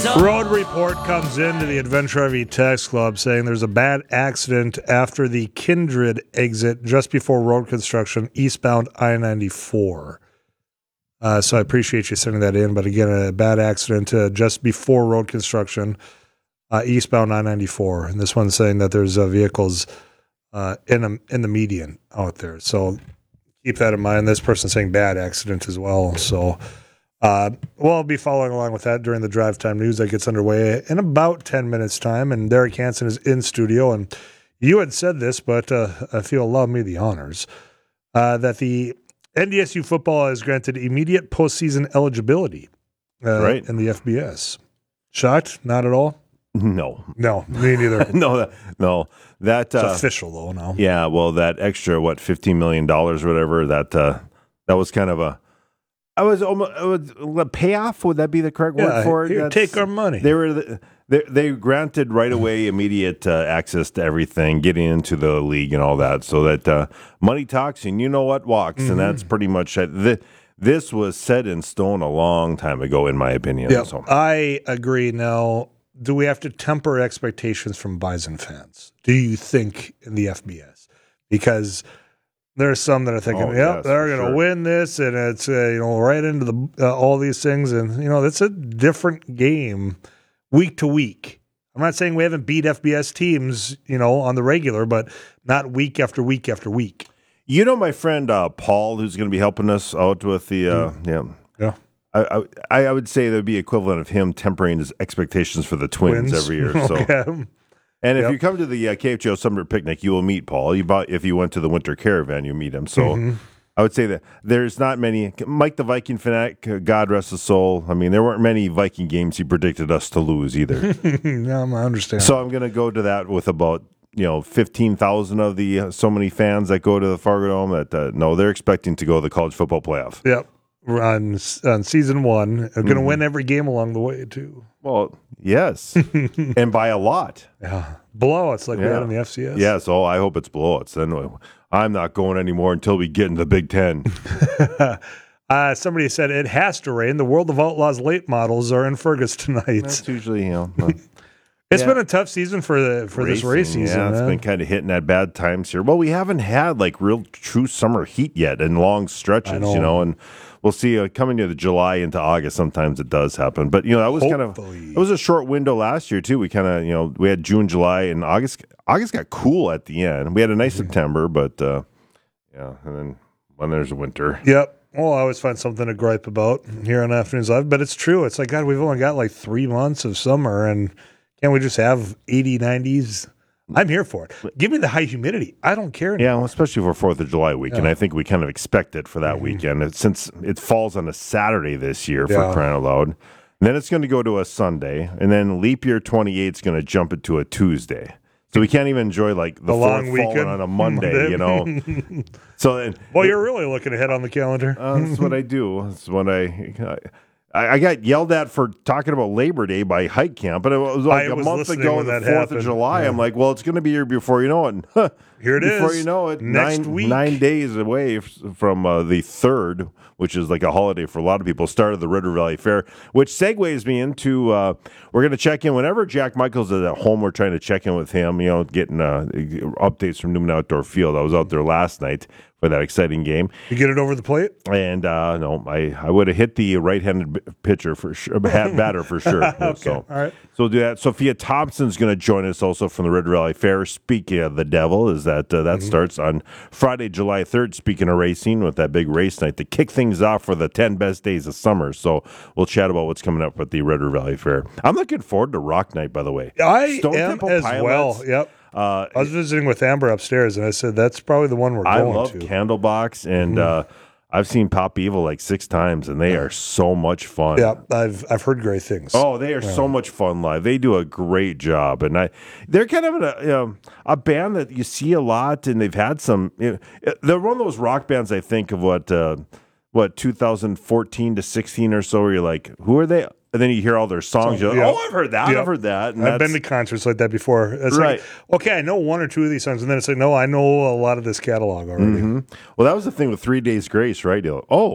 Road report comes into the Adventure RV Text Club saying there's a bad accident after the Kindred exit just before road construction eastbound I-94. So I appreciate you sending that in. But again, a bad accident just before road construction eastbound I-94. And this one's saying that there's vehicles in the median out there. So keep that in mind. This person's saying bad accident as well. So we'll be following along with that during the drive time news that gets underway in about 10 minutes time. And Derek Hansen is in studio. And you had said this, but I feel allow me the honors, that the NDSU football has granted immediate postseason eligibility right. in the FBS. Shocked? Not at all? No, me neither. no. That it's official though now. Yeah, well, that extra $15 million or whatever, that was kind of a. I was almost payoff. Would that be the correct word for it? Here, take our money. They granted right away immediate access to everything, getting into the league and all that, so that money talks and you know what walks, and that's pretty much it. This was set in stone a long time ago, in my opinion. Yeah, so. I agree. Now, do we have to temper expectations from Bison fans? Do you think in the FBS? Because there are some that are thinking, they're going to win this, and it's right into the all these things, and it's a different game week to week. I'm not saying we haven't beat FBS teams, on the regular, but not week after week after week. My friend Paul, who's going to be helping us out with the Yeah. I would say that would be equivalent of him tempering his expectations for the Twins every year. So. Okay. And if you come to the KFGO Summer Picnic, you will meet Paul. If you went to the Winter Caravan, you meet him. So I would say that there's not many. Mike the Viking fanatic, God rest his soul. I mean, there weren't many Viking games he predicted us to lose either. Yeah, I understand. So I'm going to go to that with about 15,000 of the so many fans that go to the Fargo Dome that they're expecting to go to the college football playoff. Yep. On season one. They're going to win every game along the way, too. Well, yes. And by a lot. Yeah. Blowouts like we had in the FCS. Yeah, so I hope it's blowouts. Then I'm not going anymore until we get in the Big Ten. Somebody said it has to rain. The World of Outlaws late models are in Fergus tonight. That's usually, It's been a tough season for this race season. Yeah, it's been kind of hitting at bad times here. Well, we haven't had real true summer heat yet in long stretches, and we'll see coming into July into August. Sometimes it does happen, but that was it was a short window last year too. We kind of we had June, July, and August. August got cool at the end. We had a nice September, but and then when there's winter. Yep. Well, I always find something to gripe about here on Afternoons Live, but it's true. It's like, God, we've only got 3 months of summer, and can't we just have 80, 90s? I'm here for it. Give me the high humidity. I don't care anymore. Yeah, well, especially for 4th of July week, and I think we kind of expect it for that weekend. Since it falls on a Saturday this year, for crying out loud. And then it's going to go to a Sunday, and then leap year 28 is going to jump it to a Tuesday. So we can't even enjoy the long fourth weekend falling on a Monday, So you're really looking ahead on the calendar. That's what I do. That's what I got yelled at for talking about Labor Day by Hike Camp, but it was a month ago, the 4th of July. Yeah. I'm like, well, it's going to be here before you know it. Here it is. Before you know it, next week. 9 days away from the 3rd, which is like a holiday for a lot of people, started the River Valley Fair, which segues me into we're going to check in whenever Jack Michaels is at home. We're trying to check in with him, getting updates from Newman Outdoor Field. I was out there last night for that exciting game. You get it over the plate? And no, I would have hit the right-handed pitcher for sure, batter for sure. Okay. So, all right. So we'll do that. Sophia Thompson's going to join us also from the River Valley Fair. Speaking of the devil, is that starts on Friday, July 3rd, speaking of racing, with that big race night to kick things off for the 10 best days of summer. So we'll chat about what's coming up with the River Valley Fair. I'm looking forward to Rock Night, by the way. I am as well. Yep. I was visiting with Amber upstairs, and I said, that's probably the one we're going to. I love Candlebox, and I've seen Pop Evil 6 times, and they are so much fun. Yeah, I've heard great things. Oh, they are so much fun live. They do a great job, and they're kind of a band that you see a lot, and they've had some. They're one of those rock bands I think of what 2014 to 16 or so, where you're like, who are they? And then you hear all their songs. You're like, I've heard that. I've heard that. And I've been to concerts like that before. It's right. I know 1 or 2 of these songs. And then it's like, no, I know a lot of this catalog already. Mm-hmm. Well, that was the thing with 3 Days Grace, right? You're like,